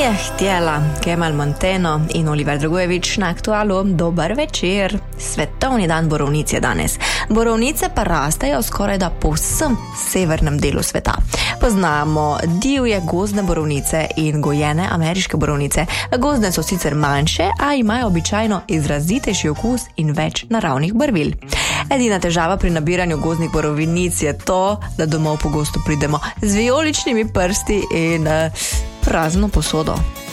htjela Kemal Monteno in Oliver Dragojevič na Aktualu. Dober večer. Svetovni dan borovnic je danes. Borovnice pa rastejo skoraj da po vsem severnem delu sveta. Poznamo divje gozdne borovnice in gojene ameriške borovnice. Gozdne so sicer manjše, a imajo običajno izrazitejši okus in več naravnih barvil. Edina težava pri nabiranju gozdnih borovnic je to, da domov pogosto pridemo z vijoličnimi prsti in prazno posodo.